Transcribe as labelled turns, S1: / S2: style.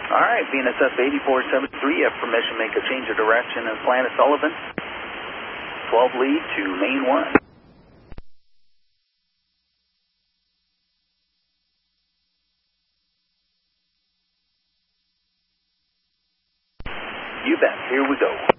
S1: All right, BNSF 8473, you have permission to make a change of direction and plan at Sullivan. 12 lead to main 1. You bet. Here we go.